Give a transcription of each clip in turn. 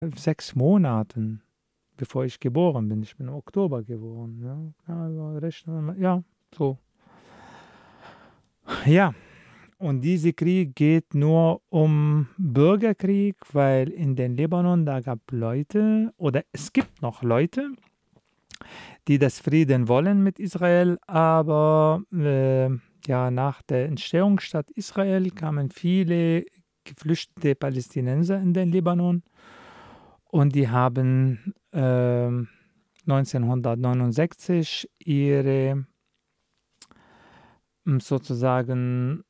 6 Monaten, bevor ich geboren bin. Ich bin im Oktober geboren. Ja, ja, rechnen wir mal. Ja, so. Ja, und dieser Krieg geht nur um Bürgerkrieg, weil in den Libanon, da gab Leute, oder es gibt noch Leute, die das Frieden wollen mit Israel, aber ja, nach der Entstehungsstadt Israel kamen viele geflüchtete Palästinenser in den Libanon und die haben 1969 ihre sozusagen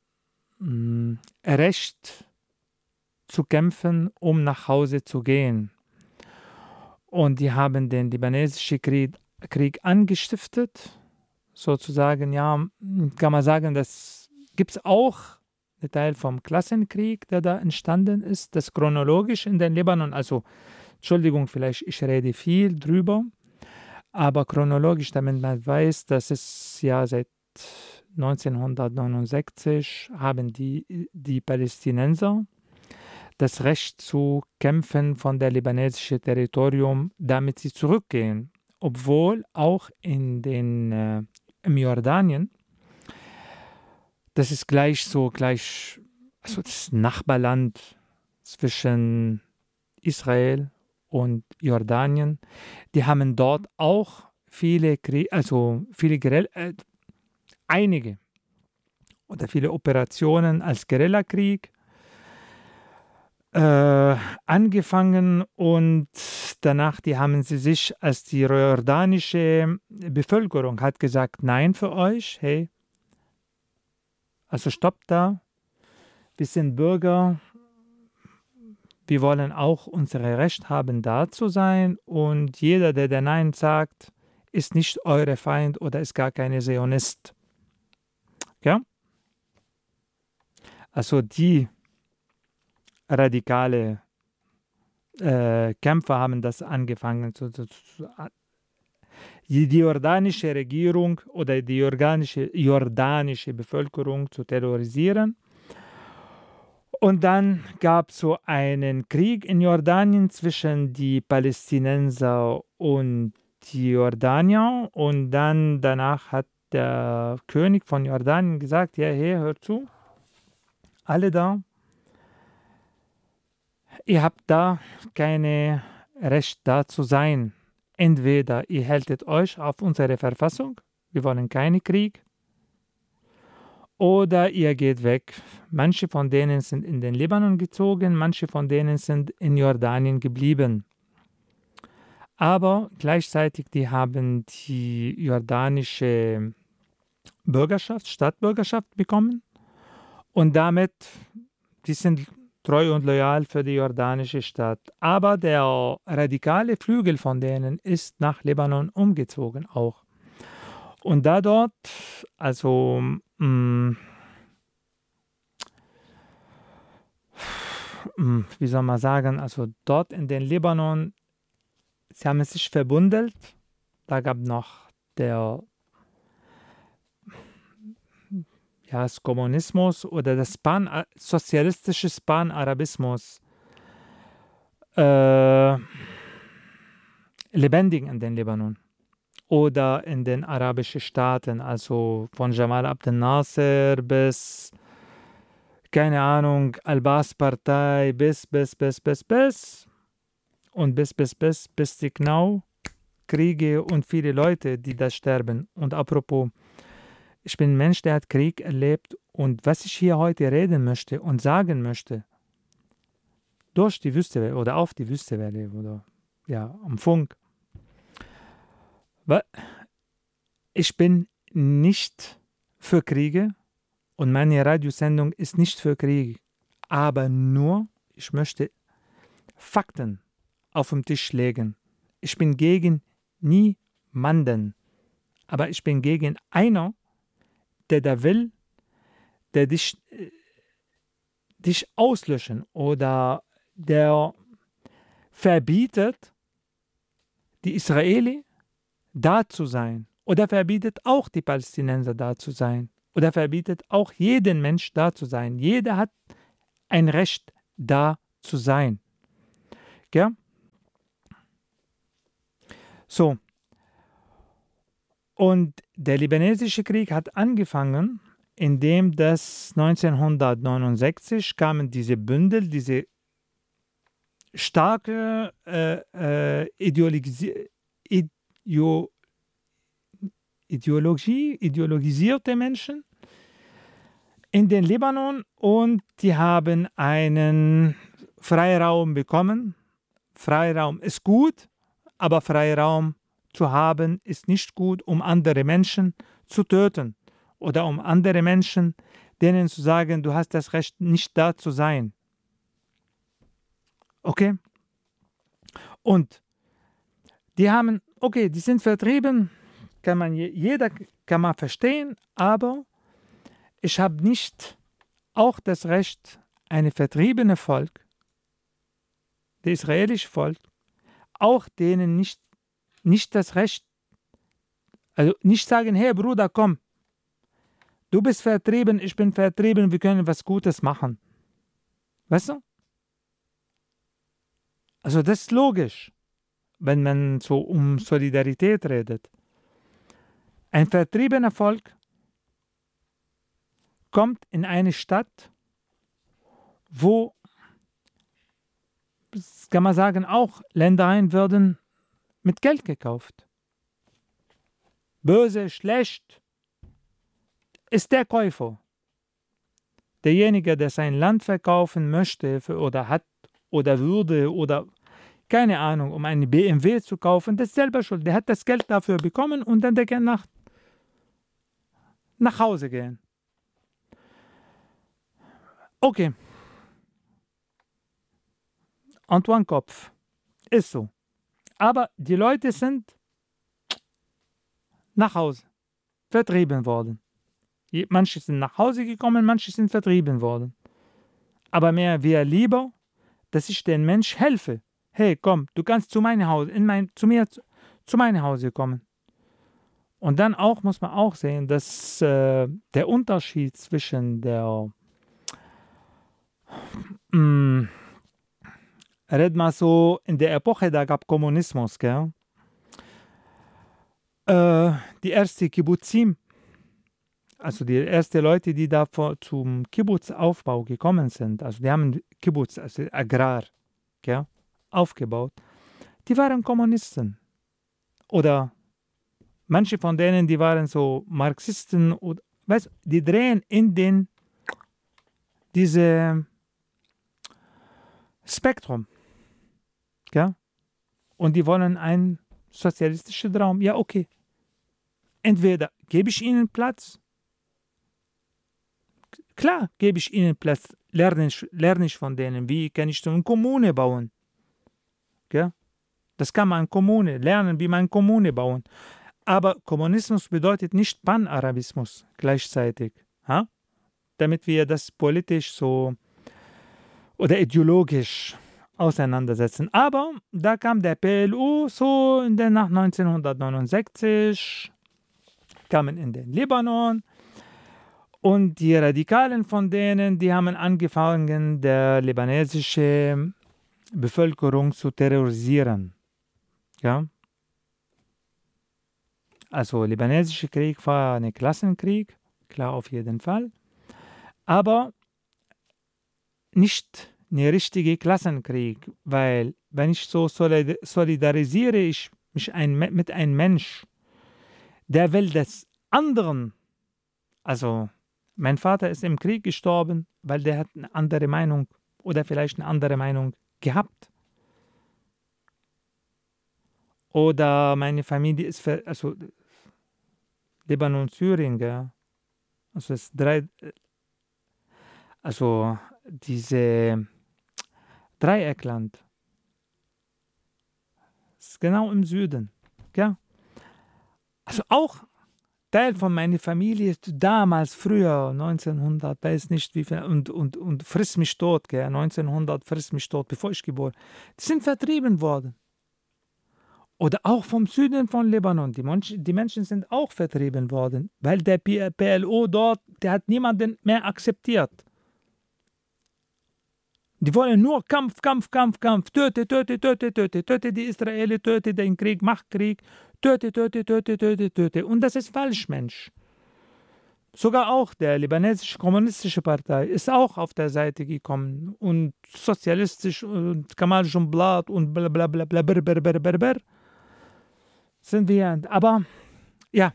Recht zu kämpfen, um nach Hause zu gehen. Und die haben den libanesischen Krieg angestiftet, sozusagen, ja, kann man sagen, das gibt es auch, ein Teil vom Klassenkrieg, der da entstanden ist, das chronologisch in den Libanon, also, Entschuldigung, vielleicht ich rede viel drüber, aber chronologisch, damit man weiß, dass es ja seit 1969 haben die Palästinenser das Recht zu kämpfen von der libanesischen Territorium, damit sie zurückgehen. Obwohl auch im Jordanien, das ist also das Nachbarland zwischen Israel und Jordanien, die haben dort auch einige oder viele Operationen als Guerillakrieg angefangen und danach, die haben sie sich, als die jordanische Bevölkerung hat gesagt, nein für euch, hey, also stoppt da, wir sind Bürger, wir wollen auch unser Recht haben, da zu sein und jeder, der Nein sagt, ist nicht eure Feind oder ist gar keine Zionist. Ja? Also die radikale Kämpfer haben das angefangen, die jordanische Regierung oder die jordanische Bevölkerung zu terrorisieren. Und dann gab es so einen Krieg in Jordanien zwischen die Palästinenser und die Jordanier. Und dann danach hat der König von Jordanien gesagt, ja, hey, hört zu, alle da, ihr habt da keine Recht da zu sein. Entweder ihr hältet euch auf unsere Verfassung, wir wollen keinen Krieg, oder ihr geht weg. Manche von denen sind in den Libanon gezogen, manche von denen sind in Jordanien geblieben. Aber gleichzeitig, die haben die jordanische Staatsbürgerschaft bekommen und damit, die sind treu und loyal für die jordanische Staat. Aber der radikale Flügel von denen ist nach Libanon umgezogen auch. Und da dort, also wie soll man sagen, also dort in den Libanon, sie haben sich verbundelt. Da gab noch das Kommunismus oder das sozialistische Pan-Arabismus lebendig in den Libanon oder in den arabischen Staaten, also von Jamal Abdel Nasser bis, keine Ahnung, Al-Baas-Partei bis und bis die Knau, Kriege und viele Leute, die da sterben. Und apropos, ich bin ein Mensch, der hat Krieg erlebt und was ich hier heute reden möchte und sagen möchte, durch die Wüstewelle oder auf die Wüstewelle oder ja, am Funk, ich bin nicht für Kriege und meine Radiosendung ist nicht für Kriege, aber nur, ich möchte Fakten auf den Tisch legen. Ich bin gegen niemanden, aber ich bin gegen einer, der da will, der dich auslöschen oder der verbietet, die Israeli da zu sein oder verbietet auch die Palästinenser da zu sein oder verbietet auch jeden Mensch da zu sein. Jeder hat ein Recht da zu sein. Gell? So, und der libanesische Krieg hat angefangen, indem das 1969 kamen diese Bündel, diese starke ideologisierte Menschen in den Libanon und die haben einen Freiraum bekommen. Freiraum ist gut, aber Freiraum zu haben ist nicht gut, um andere Menschen zu töten oder um andere Menschen, denen zu sagen, du hast das Recht, nicht da zu sein. Okay? Und die haben, okay, die sind vertrieben, jeder kann man verstehen, aber ich habe nicht auch das Recht, eine vertriebene Volk, das israelische Volk, auch denen nicht das Recht, also nicht sagen, hey Bruder, komm, du bist vertrieben, ich bin vertrieben, wir können was Gutes machen. Weißt du? Also das ist logisch, wenn man so um Solidarität redet. Ein vertriebener Volk kommt in eine Stadt, wo, kann man sagen, auch Ländereien werden mit Geld gekauft. Böse, schlecht, ist der Käufer. Derjenige, der sein Land verkaufen möchte oder hat oder würde oder keine Ahnung, um eine BMW zu kaufen, das ist selber schuld. Der hat das Geld dafür bekommen und dann der kann nach Hause gehen. Okay. Antoine Kopf. Ist so. Aber die Leute sind nach Hause vertrieben worden. Manche sind nach Hause gekommen, manche sind vertrieben worden. Aber mir wäre lieber, dass ich den Mensch helfe. Hey, komm, du kannst zu meinem Haus, zu meinem Hause kommen. Und dann auch muss man auch sehen, dass der Unterschied zwischen red mal so, in der Epoche, da gab Kommunismus, gell? Die erste Kibbuzim, also die ersten Leute, die da zum Kibbutzaufbau gekommen sind, also die haben Kibbutz, also Agrar, gell, aufgebaut, die waren Kommunisten. Oder manche von denen, die waren so Marxisten, oder, weißt, die drehen in diese Spektrum, gell? Und die wollen einen sozialistischen Traum. Ja, okay. Entweder gebe ich ihnen Platz, klar gebe ich ihnen Platz, lerne ich von denen, wie kann ich so eine Kommune bauen. Gell? Das kann man Kommune lernen, wie man Kommune bauen. Aber Kommunismus bedeutet nicht Panarabismus gleichzeitig. Ha? Damit wir das politisch so oder ideologisch auseinandersetzen. Aber da kam der PLO so nach 1969, kamen in den Libanon und die Radikalen von denen, die haben angefangen, der libanesische Bevölkerung zu terrorisieren. Ja? Also libanesischer Krieg war ein Klassenkrieg, klar auf jeden Fall, aber nicht ein richtiger Klassenkrieg, weil wenn ich so solidarisiere ich mich mit einem Mensch, der will des anderen, also mein Vater ist im Krieg gestorben, weil der hat eine andere Meinung oder vielleicht eine andere Meinung gehabt. Oder meine Familie ist, also Libanon, Syrien, gell? Also es also diese Dreieckland ist genau im Süden, gell? Also auch Teil von meiner Familie damals, früher, 1900, weiß nicht wie viel, und friss mich tot, gell? 1900 friss mich tot, bevor ich geboren bin. Die sind vertrieben worden. Oder auch vom Süden von Libanon. Die Menschen sind auch vertrieben worden, weil der PLO dort, der hat niemanden mehr akzeptiert. Die wollen nur Kampf, Kampf, Kampf, Kampf. Töte, töte, töte, töte, töte die Israelis, töte den Krieg, macht Krieg. Töte, töte, töte, töte, töte. Und das ist falsch, Mensch. Sogar auch der libanesische kommunistische Partei ist auch auf der Seite gekommen. Und sozialistisch und Kamal Jumblat und bla bla bla bla bla sind wir. Aber ja,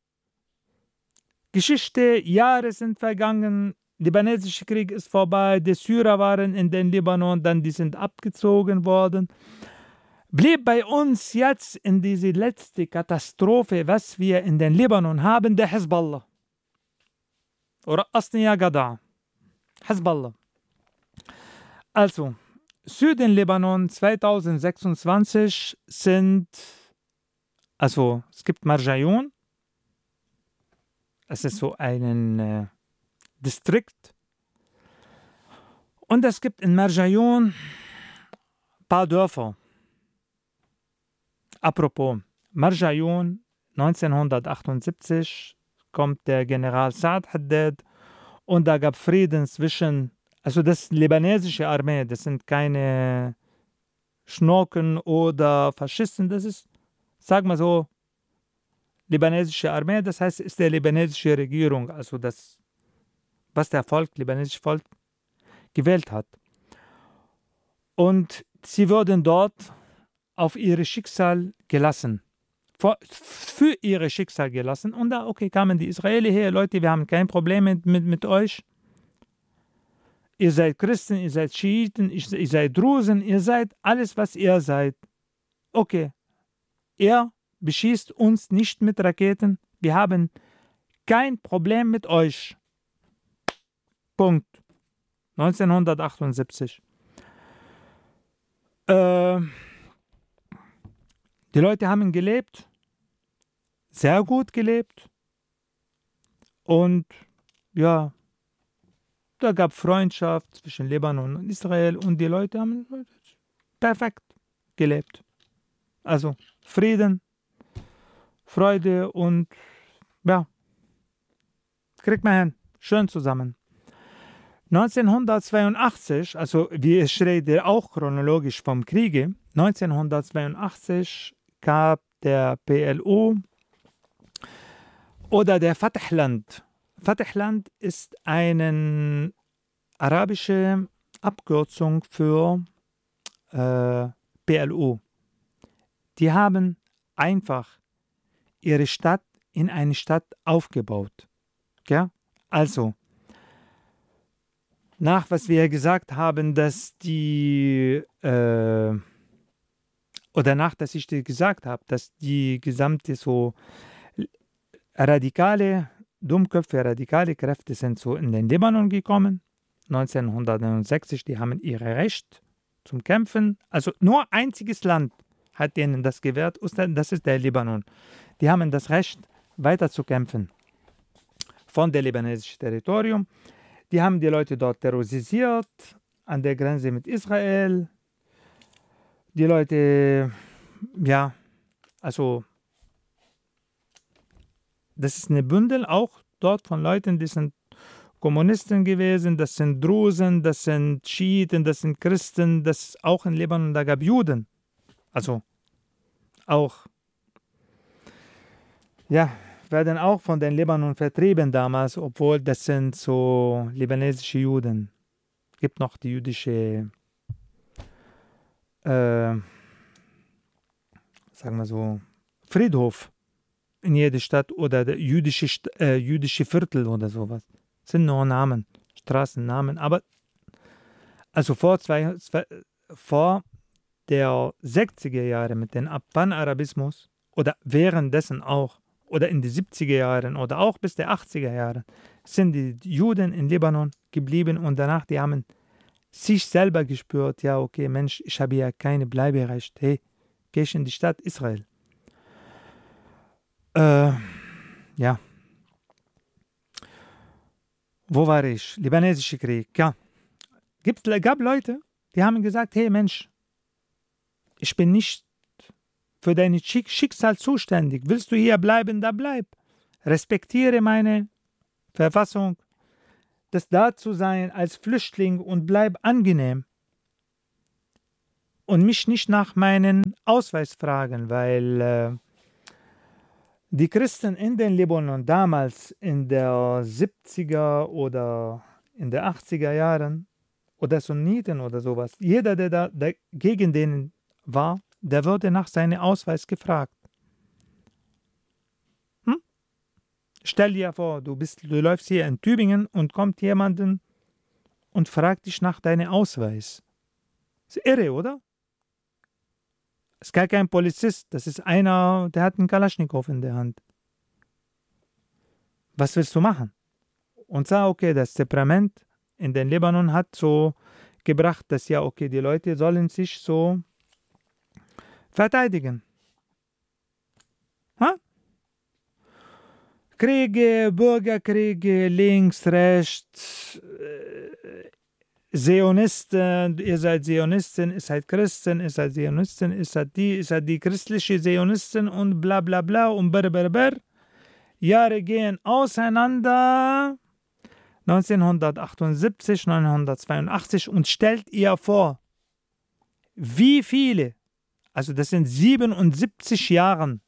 Geschichte, Jahre sind vergangen. Libanesischer Krieg ist vorbei, die Syrer waren in den Libanon, dann die sind abgezogen worden. Blieb bei uns jetzt in diese letzte Katastrophe, was wir in den Libanon haben, der Hezbollah. Oder Asniya Gada. Hezbollah. Also, Süden Libanon 2026 sind, also es gibt Marjayoun, es ist so ein Distrikt. Und es gibt in Marjayoun ein paar Dörfer. Apropos, Marjayoun 1978 kommt der General Saad Haddad und da gab Frieden zwischen, also das libanesische Armee, das sind keine Schnorken oder Faschisten, das ist, sag mal so, libanesische Armee, das heißt, ist der libanesische Regierung, also das, was der libanesische Volk gewählt hat. Und sie wurden dort auf ihr Schicksal gelassen. Für ihr Schicksal gelassen. Und da, okay, kamen die Israelis her, Leute, wir haben kein Problem mit euch. Ihr seid Christen, ihr seid Schiiten, ihr seid Drusen, ihr seid alles, was ihr seid. Okay, ihr beschießt uns nicht mit Raketen, wir haben kein Problem mit euch. Punkt. 1978. Die Leute haben gelebt, sehr gut gelebt und ja, da gab Freundschaft zwischen Libanon und Israel und die Leute haben perfekt gelebt. Also Frieden, Freude und ja, kriegt man hin, schön zusammen. 1982, also wir reden auch chronologisch vom Kriege, 1982 gab der PLO oder der Fatahland. Fatahland ist eine arabische Abkürzung für PLO. Die haben einfach ihre Stadt in eine Stadt aufgebaut. Ja? Also, nach was wir gesagt haben, dass die, oder nach, dass ich dir gesagt habe, dass die gesamte so Dummköpfe, radikale Kräfte sind so in den Libanon gekommen, 1969, die haben ihr Recht zum Kämpfen, also nur ein einziges Land hat denen das gewährt, das ist der Libanon. Die haben das Recht, weiter zu kämpfen von dem libanesischen Territorium. Die haben die Leute dort terrorisiert, an der Grenze mit Israel. Die Leute, ja, also das ist eine Bündel auch dort von Leuten, die sind Kommunisten gewesen, das sind Drusen, das sind Schiiten, das sind Christen, das ist auch in Libanon, da gab Juden. Also auch, ja, werden auch von den Libanon vertrieben damals, obwohl das sind so libanesische Juden. Es gibt noch die jüdische, sagen wir so, Friedhof in jeder Stadt oder der jüdische Viertel oder sowas. Das sind nur Namen, Straßennamen. Aber also vor der 60er Jahre mit dem Panarabismus oder währenddessen auch, oder in den 70er Jahren oder auch bis der 80er Jahre sind die Juden in Libanon geblieben und danach, die haben sich selber gespürt, ja, okay, Mensch, ich habe ja keine Bleiberecht, hey, gehe ich in die Stadt Israel. Ja. Wo war ich? Libanesischer Krieg, ja. Gab Leute, die haben gesagt, hey Mensch, ich bin nicht für dein Schicksal zuständig. Willst du hier bleiben, da bleib. Respektiere meine Verfassung, das da zu sein als Flüchtling und bleib angenehm. und mich nicht nach meinem Ausweis fragen, weil die Christen in den Libanon damals in der 70er oder in der 80er Jahren oder Sunniten oder sowas, jeder, der da gegen denen war, der wurde nach seinem Ausweis gefragt. Stell dir vor, du läufst hier in Tübingen und kommt jemanden und fragt dich nach deinem Ausweis. Ist irre, oder? Ist gar kein Polizist, das ist einer, der hat einen Kalaschnikow in der Hand. Was willst du machen? Und sag, okay, das Temperament in den Libanon hat so gebracht, dass ja, okay, die Leute sollen sich so verteidigen. Ha? Kriege, Bürgerkriege, links, rechts, Zionisten, ihr seid Zionisten, ihr seid Christen, ihr seid Zionisten, ihr seid die christliche Zionisten und bla bla bla und berberber. Jahre gehen auseinander. 1978, 1982 und stellt ihr vor, wie viele, also das sind 77 Jahre,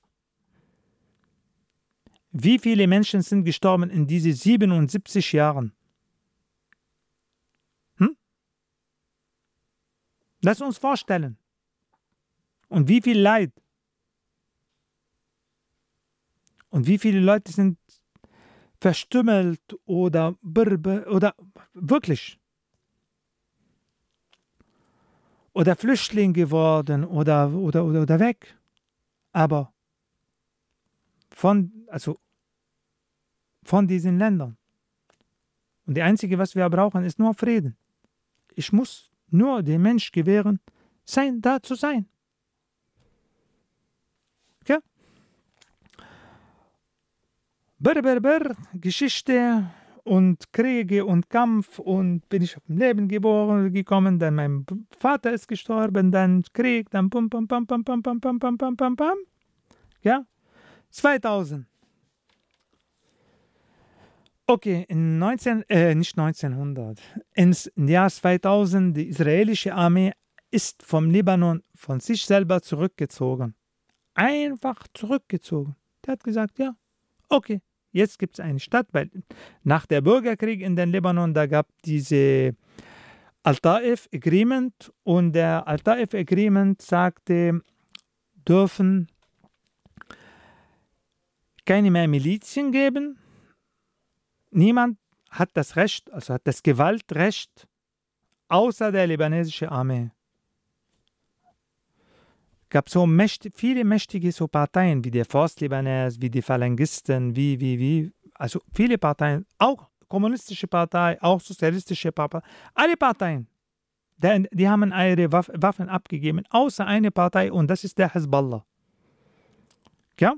wie viele Menschen sind gestorben in diese 77 Jahren? Lass uns vorstellen. Und wie viel Leid. Und wie viele Leute sind verstümmelt oder wirklich. Oder Flüchtling geworden oder weg. Aber von diesen Ländern. Und das Einzige, was wir brauchen, ist nur Frieden. Ich muss nur dem Mensch gewähren, da zu sein. Okay? Geschichte und Kriege und Kampf und bin ich auf dem Leben gekommen, dann mein Vater ist gestorben, dann Krieg, dann pum pum pum pum pum pum pum pum pum pum pum. Ja? 2000. Okay, nicht 1900. Im Jahr 2000, die israelische Armee ist vom Libanon von sich selber zurückgezogen. Einfach zurückgezogen. Der hat gesagt, ja, okay, jetzt gibt es eine Stadt, weil nach der Bürgerkrieg in den Libanon, da gab diese Al-Taif Agreement und der Al-Taif Agreement sagte, dürfen keine mehr Milizien geben. Niemand hat das Recht, also hat das Gewaltrecht, außer der libanesischen Armee. Es gab so viele mächtige so Parteien, wie der Force Libanese, wie die Phalangisten, also viele Parteien, auch kommunistische Partei, auch sozialistische Partei, alle Parteien, die haben ihre Waffen abgegeben, außer eine Partei und das ist der Hezbollah. Ja?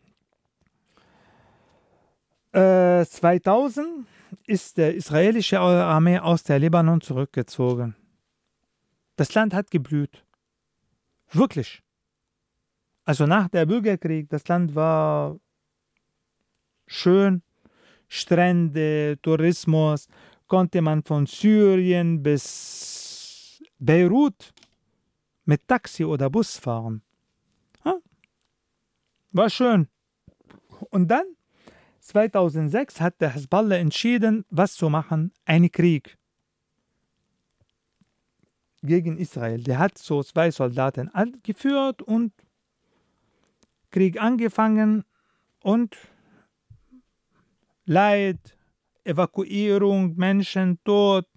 2000 ist die israelische Armee aus der Libanon zurückgezogen. Das Land hat geblüht. Wirklich. Also nach der Bürgerkrieg, das Land war schön. Strände, Tourismus, konnte man von Syrien bis Beirut mit Taxi oder Bus fahren. War schön. Und dann 2006 hat der Hezbollah entschieden, was zu machen, einen Krieg gegen Israel. Der hat so 2 Soldaten geführt und Krieg angefangen und Leid, Evakuierung, Menschen, Tod,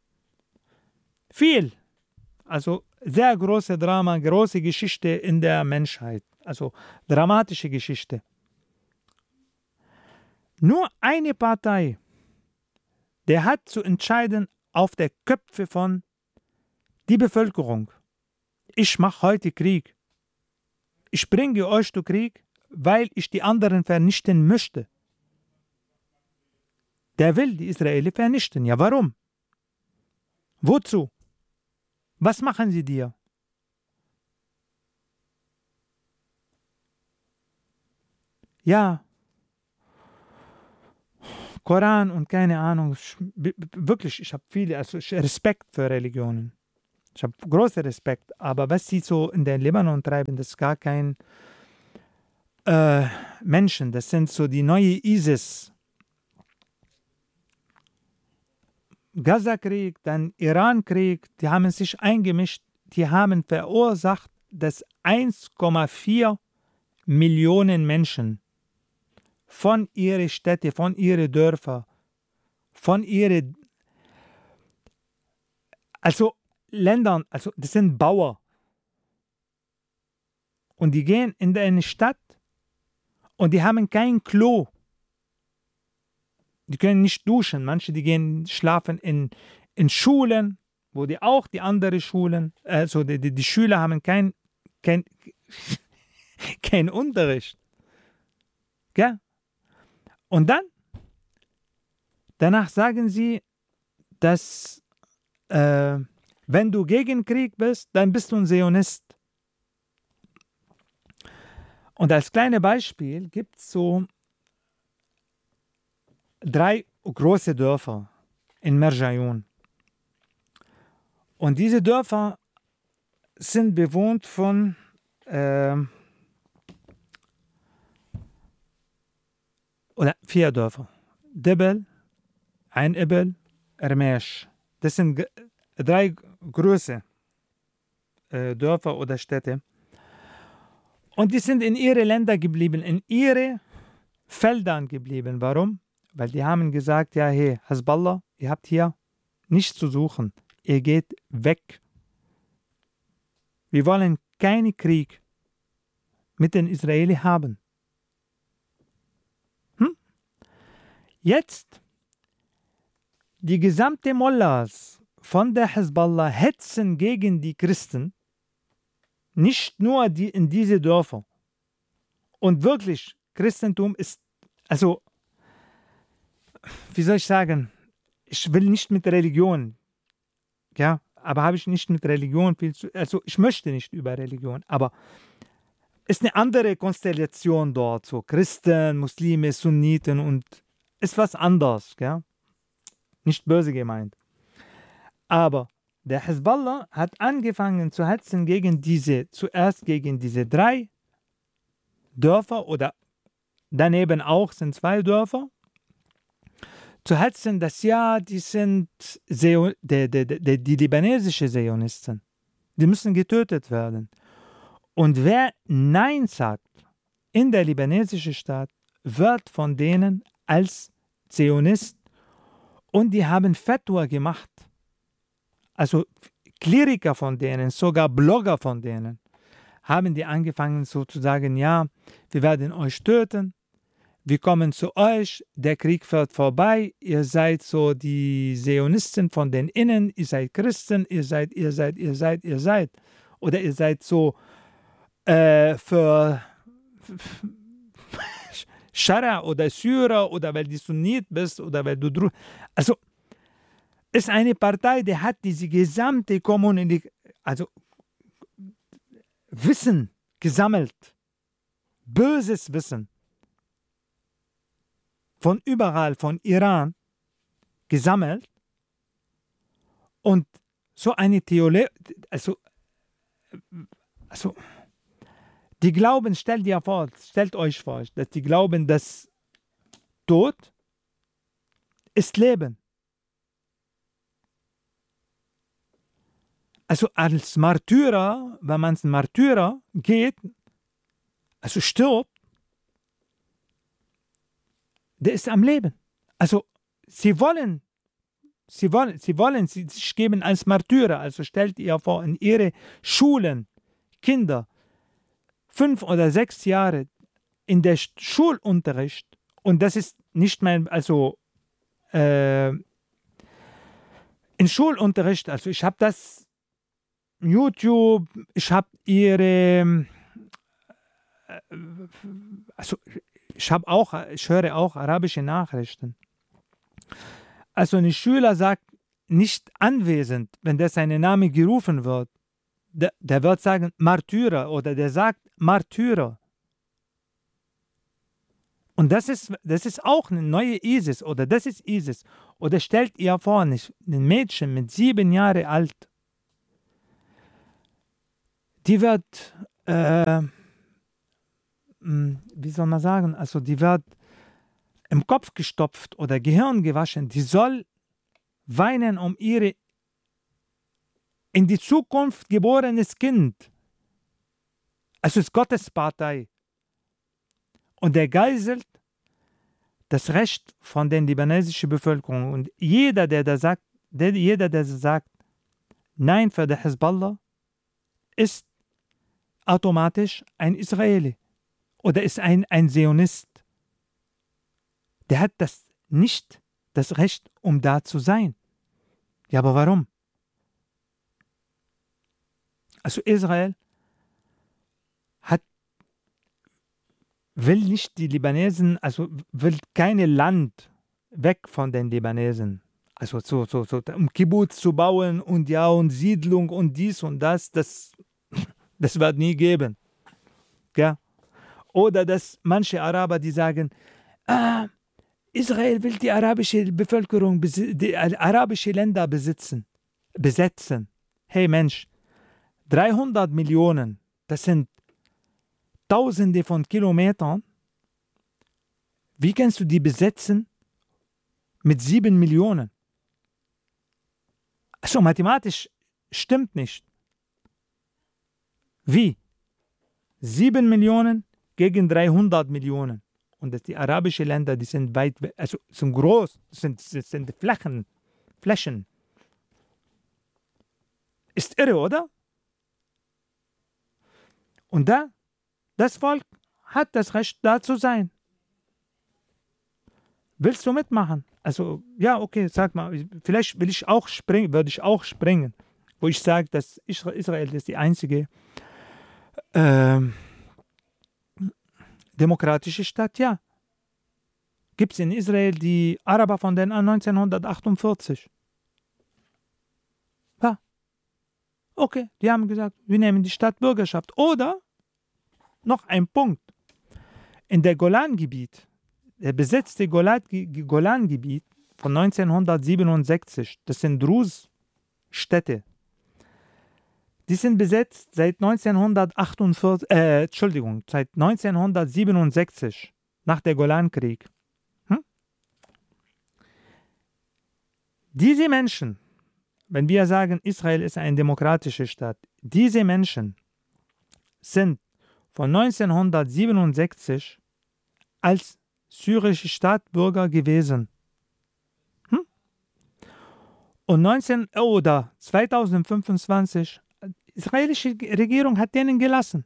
viel. Also sehr große Drama, große Geschichte in der Menschheit. Also dramatische Geschichte. Nur eine Partei, der hat zu entscheiden auf der Köpfe von die Bevölkerung. Ich mache heute Krieg. Ich bringe euch zu Krieg, weil ich die anderen vernichten möchte. Der will die Israelis vernichten. Ja, warum? Wozu? Was machen sie dir? Ja, Koran und keine Ahnung, wirklich, ich habe viele, also Respekt für Religionen. Ich habe großen Respekt, aber was sie so in den Libanon treiben, das ist gar kein Menschen, das sind so die neue ISIS. Gaza-Krieg, dann Iran-Krieg, die haben sich eingemischt, die haben verursacht, dass 1,4 Millionen Menschen von ihren Städten, von ihren Dörfern, von ihren Ländern, also das sind Bauern. Und die gehen in eine Stadt und die haben kein Klo. Die können nicht duschen. Manche, die gehen schlafen in Schulen, wo die anderen Schulen, also die Schüler haben kein Unterricht. Gell? Und danach sagen sie, dass wenn du gegen Krieg bist, dann bist du ein Zionist. Und als kleines Beispiel gibt es so 3 große Dörfer in Merjayoun. Und diese Dörfer sind bewohnt von oder 4 Dörfer. Dibel, Ein Ibel, Ermesh. Das sind 3 große Dörfer oder Städte. Und die sind in ihre Länder geblieben, in ihre Feldern geblieben. Warum? Weil die haben gesagt, ja, hey, Hezbollah, ihr habt hier nichts zu suchen. Ihr geht weg. Wir wollen keinen Krieg mit den Israelis haben. Jetzt, die gesamte Mullahs von der Hezbollah hetzen gegen die Christen, nicht nur in diese Dörfer. Und wirklich, Christentum ist, also, wie soll ich sagen, ich will nicht mit Religion, ja, aber habe ich nicht mit Religion viel zu, also ich möchte nicht über Religion, aber ist eine andere Konstellation dort, so Christen, Muslime, Sunniten und ist was anderes, ja, nicht böse gemeint. Aber der Hezbollah hat angefangen zu hetzen zuerst gegen diese 3 Dörfer oder daneben auch sind 2 Dörfer, zu hetzen, dass ja, die sind die libanesischen Zionisten. Die müssen getötet werden. Und wer Nein sagt in der libanesischen Staat, wird von denen als Zionist und die haben Fatwa gemacht. Also Kleriker von denen, sogar Blogger von denen, haben die angefangen so zu sagen, ja, wir werden euch töten, wir kommen zu euch, der Krieg wird vorbei, ihr seid so die Zionisten von den Innen, ihr seid Christen, ihr seid. Oder ihr seid so für Schara oder Syrer oder weil du Sunnit bist oder weil du also ist eine Partei, die hat diese gesamte Wissen gesammelt. Böses Wissen. Von überall, von Iran gesammelt. Und so eine Theorie, also die glauben, stellt euch vor, dass die glauben, dass Tod ist Leben. Also als Märtyrer, wenn man ein Märtyrer geht, also stirbt, der ist am Leben. Also sie sich geben als Märtyrer. Also stellt ihr vor, in ihre Schulen, Kinder, 5 oder 6 Jahre in der Schulunterricht, und das ist nicht mein, also in Schulunterricht, also ich habe das YouTube, ich habe ich höre auch arabische Nachrichten. Also ein Schüler sagt nicht anwesend, wenn der sein Name gerufen wird. Der wird sagen Märtyrer oder der sagt Märtyrer. Und das ist auch eine neue ISIS oder das ist ISIS. Oder stellt ihr vor, ein Mädchen mit 7 Jahren alt, die wird, wie soll man sagen, also die wird im Kopf gestopft oder Gehirn gewaschen. Die soll weinen um ihre in die Zukunft geborenes Kind. Also es ist Gottes Partei. Und er geißelt das Recht von der libanesischen Bevölkerung. Und jeder, der sagt, Nein für die Hezbollah, ist automatisch ein Israeli oder ist ein Zionist. Der hat nicht das Recht, um da zu sein. Ja, aber warum? Also Israel will nicht die Libanesen, also will kein Land weg von den Libanesen. Also um Kibbutz zu bauen und Siedlung und dies und das wird nie geben. Ja? Oder dass manche Araber, die sagen, Israel will die arabische Bevölkerung, die arabische Länder besetzen. Hey Mensch, 300 Millionen, das sind Tausende von Kilometern. Wie kannst du die besetzen mit 7 Millionen? Also mathematisch stimmt nicht. Wie? 7 Millionen gegen 300 Millionen. Und die arabischen Länder, die sind weit, also sind groß, das sind Flächen. Ist irre, oder? Und das Volk hat das Recht, da zu sein. Willst du mitmachen? Also, ja, okay, sag mal, vielleicht würde ich auch springen, wo ich sage, dass Israel ist die einzige demokratische Stadt, ja. Gibt es in Israel die Araber von den 1948? Ja. Okay, die haben gesagt, wir nehmen die Stadtbürgerschaft. Oder, noch ein Punkt, in der Golangebiet, der besetzte Golangebiet von 1967, das sind Druze-Städte, die sind besetzt seit 1967, nach der Golankrieg. Diese Menschen, wenn wir sagen, Israel ist eine demokratische Stadt, diese Menschen sind von 1967 als syrische Staatsbürger gewesen. Und 2025, die israelische Regierung hat denen gelassen.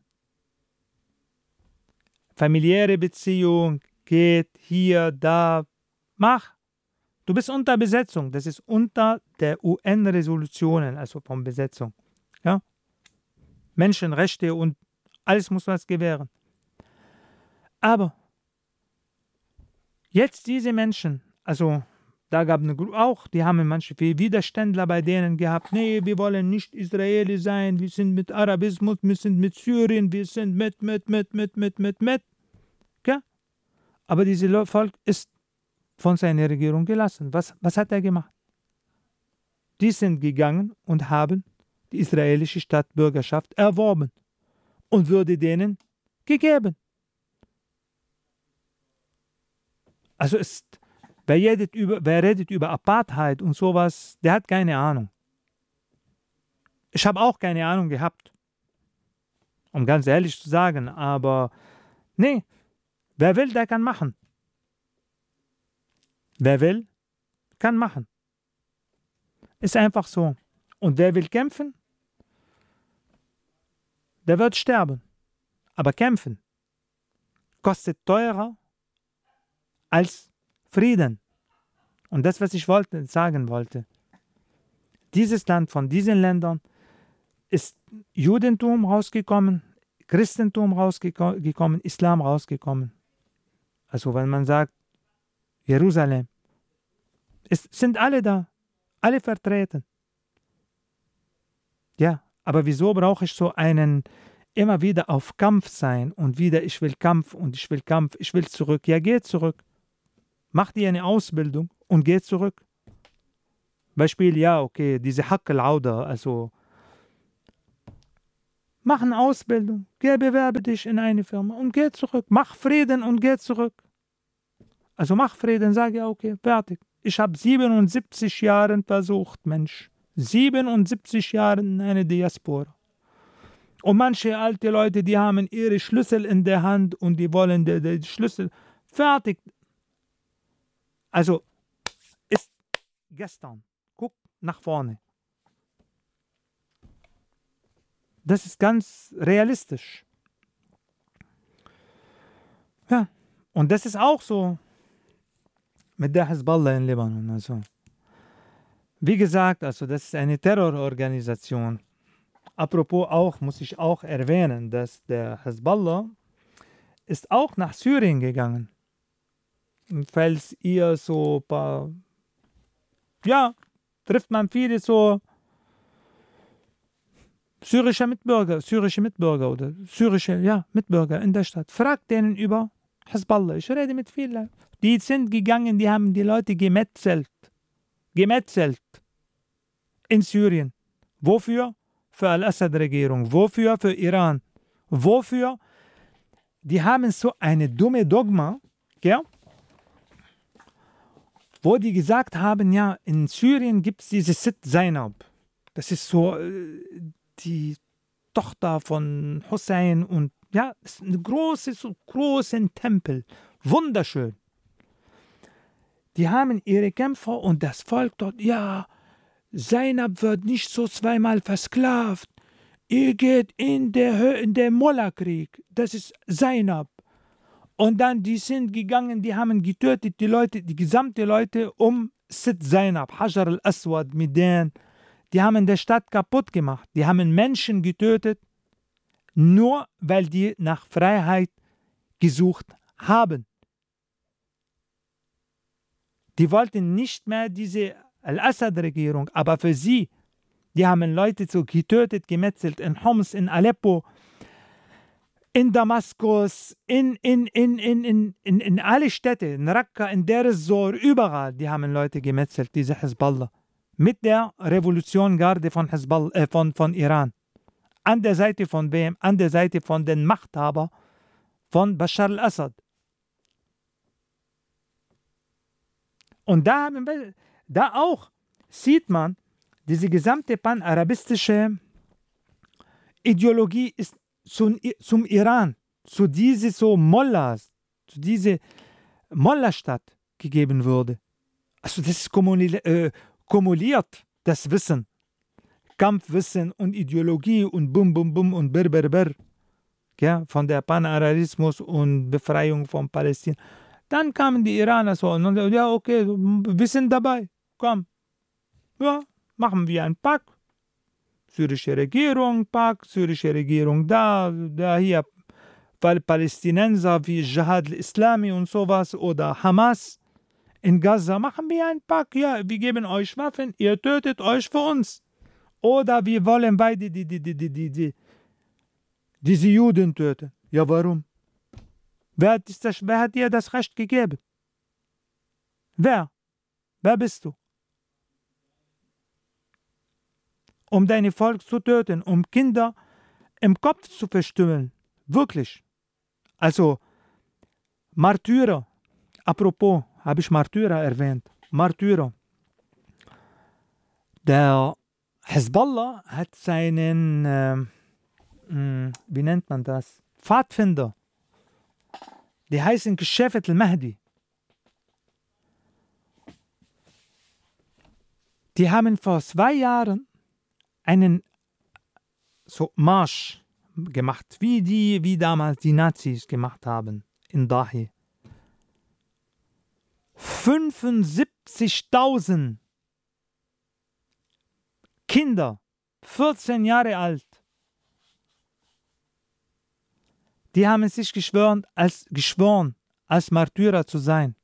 Familiäre Beziehung, geht hier, da, mach. Du bist unter Besetzung. Das ist unter der UN-Resolutionen, also von Besetzung. Ja? Menschenrechte und alles muss was gewähren. Aber jetzt diese Menschen, also da gab es eine Gruppe auch, die haben manche Widerständler bei denen gehabt. Nee, wir wollen nicht Israeli sein, wir sind mit Arabismus, wir sind mit Syrien, wir sind mit. Ja? Aber dieses Volk ist von seiner Regierung gelassen. Was hat er gemacht? Die sind gegangen und haben die israelische Staatsbürgerschaft erworben und wurde denen gegeben. Also wer redet über Apartheid und sowas, der hat keine Ahnung. Ich habe auch keine Ahnung gehabt, um ganz ehrlich zu sagen, aber nee, wer will, der kann machen. Wer will, kann machen. Ist einfach so. Und wer will kämpfen, der wird sterben. Aber kämpfen kostet teurer als Frieden. Und das, was ich sagen wollte, dieses Land, von diesen Ländern ist Judentum rausgekommen, Christentum rausgekommen, Islam rausgekommen. Also wenn man sagt, Jerusalem, es sind alle da, alle vertreten. Ja, aber wieso brauche ich so einen immer wieder auf Kampf sein und wieder ich will Kampf und ich will Kampf, ich will zurück. Ja, geh zurück. Mach dir eine Ausbildung und geh zurück. Beispiel, ja, okay, diese Haqq al-Auda, also Mach eine Ausbildung, geh, bewerbe dich in eine Firma und geh zurück. Mach Frieden und geh zurück. Also mach Frieden, sag ja, okay, fertig. Ich habe 77 Jahre versucht, Mensch. 77 Jahre in eine Diaspora. Und manche alte Leute, die haben ihre Schlüssel in der Hand und die wollen die Schlüssel fertig. Also ist gestern. Guck nach vorne. Das ist ganz realistisch. Ja, und das ist auch so mit der Hezbollah in Libanon. Also, wie gesagt, also das ist eine Terrororganisation. Apropos auch, muss ich auch erwähnen, dass der Hezbollah ist auch nach Syrien gegangen. Falls ihr so ein paar, ja, trifft man viele so syrische Mitbürger oder syrische Mitbürger in der Stadt. Fragt denen über Hezbollah. Ich rede mit vielen. Die sind gegangen, die haben die Leute gemetzelt. Gemetzelt. In Syrien. Wofür? Für Al-Assad-Regierung. Wofür? Für Iran. Wofür? Die haben so eine dumme Dogma, gell? Wo die gesagt haben, ja, in Syrien gibt es diese Sid Zainab. Das ist so die Tochter von Hussein und ja, ist ein großen Tempel. Wunderschön. Die haben ihre Kämpfer und das Volk dort, ja, Zainab wird nicht so zweimal versklavt. Ihr geht in der Mollakrieg. Das ist Zainab. Und dann, die sind gegangen, die haben getötet die Leute, die gesamte Leute um Sid Zainab, Hajar al-Aswad, mit denen. Die haben die Stadt kaputt gemacht. Die haben Menschen getötet, nur weil die nach Freiheit gesucht haben. Die wollten nicht mehr diese Al-Assad-Regierung, aber für sie, die haben Leute so getötet, gemetzelt, in Homs, in Aleppo, in Damaskus, in alle Städte, in Raqqa, in Deir ez-Zor, überall, die haben Leute gemetzelt, diese Hezbollah. Mit der Revolutionsgarde von Iran. An der Seite von wem? An der Seite von den Machthabern von Bashar al-Assad. Und da auch sieht man, diese gesamte panarabistische Ideologie ist zum Iran, zu diese so Mollahs, zu diese Mollahstadt gegeben wurde. Also das ist kumuliert, das Wissen. Kampfwissen und Ideologie und bum bum bum und bir. Ja, von der Panarabismus und Befreiung von Palästina. Dann kamen die Iraner so und ja, okay, wir sind dabei, komm. Ja, machen wir einen Pakt. Syrische Regierung, Pakt, syrische Regierung da hier Palästinenser wie Jihad al-Islami und sowas oder Hamas in Gaza, machen wir einen Pakt. Ja, wir geben euch Waffen, ihr tötet euch für uns. Oder wir wollen beide diese Juden töten. Ja, warum? Wer hat dir das Recht gegeben? Wer? Wer bist du? Um dein Volk zu töten, um Kinder im Kopf zu verstümmeln. Wirklich. Also, Martyrer. Apropos, habe ich Martyrer erwähnt. Martyrer. Der Hezbollah hat seinen, wie nennt man das? Pfadfinder. Die heißen Geschäfet al-Mahdi. Die haben vor 2 Jahren einen so Marsch gemacht, wie damals die Nazis gemacht haben in Dahi. 75.000 Kinder, 14 Jahre alt, die haben sich geschworen, als Märtyrer zu sein.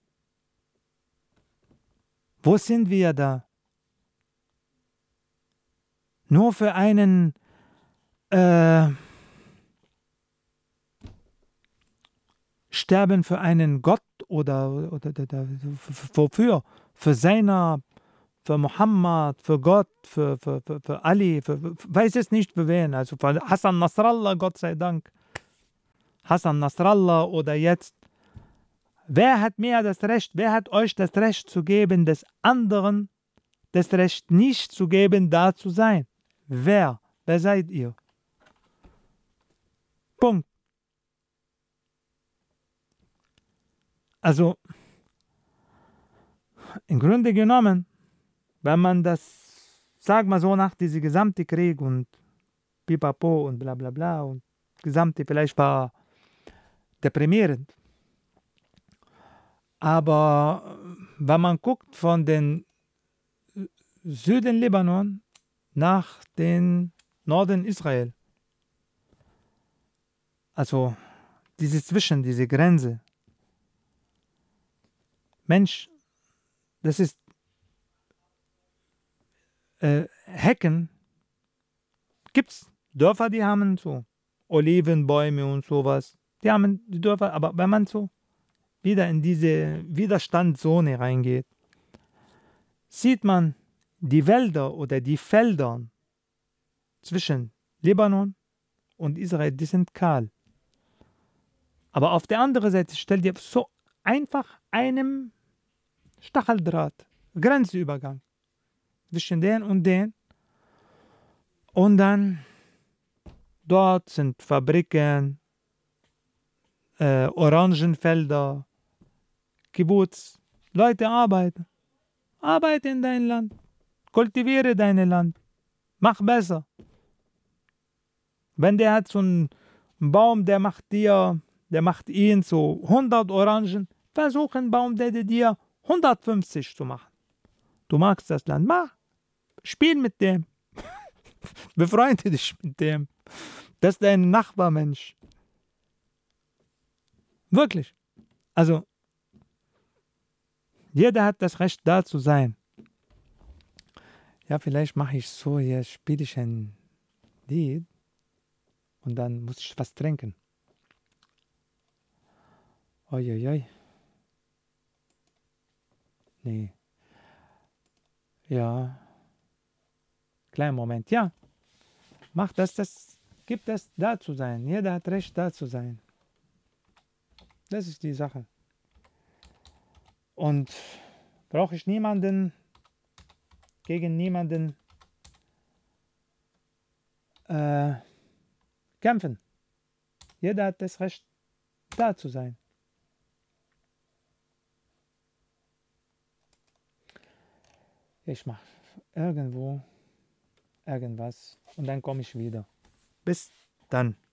Wo sind wir da? Nur für einen sterben für einen Gott oder wofür? Für seiner für Mohammed, für Gott, für Ali, weiß es nicht für wen, also für Hassan Nasrallah, Gott sei Dank. Hassan Nasrallah oder jetzt. Wer hat mir das Recht, wer hat euch das Recht zu geben, des anderen das Recht nicht zu geben, da zu sein? Wer? Wer seid ihr? Punkt. Also, im Grunde genommen, wenn man das, sag mal so, nach diesem gesamten Krieg und Pipapo und bla bla bla und gesamte vielleicht war deprimierend. Aber wenn man guckt von den Süden Libanon nach den Norden Israel, also diese Grenze, Mensch, das ist Hecken, gibt's Dörfer, die haben so Olivenbäume und sowas, die haben die Dörfer, aber wenn man so wieder in diese Widerstandszone reingeht, sieht man die Wälder oder die Felder zwischen Libanon und Israel, die sind kahl. Aber auf der anderen Seite stell dir so einfach einem Stacheldraht, Grenzübergang zwischen den und den. Und dann dort sind Fabriken, Orangenfelder, Kibbutz. Leute arbeiten. Arbeite in dein Land. Kultiviere dein Land. Mach besser. Wenn der hat so einen Baum, der macht ihn so 100 Orangen, versuch einen Baum, der dir 150 zu machen. Du magst das Land, mach. Spiel mit dem. Befreunde dich mit dem. Das ist dein Nachbarmensch. Wirklich. Also, jeder hat das Recht, da zu sein. Ja, vielleicht mache ich so, hier spiele ich ein Lied und dann muss ich was trinken. Uiuiui. Nee. Ja. Kleinen Moment. Ja. Mach das gibt es, da zu sein. Jeder hat Recht, da zu sein. Das ist die Sache. Und brauche ich gegen niemanden kämpfen. Jeder hat das Recht, da zu sein. Ich mache irgendwo irgendwas und dann komme ich wieder. Bis dann.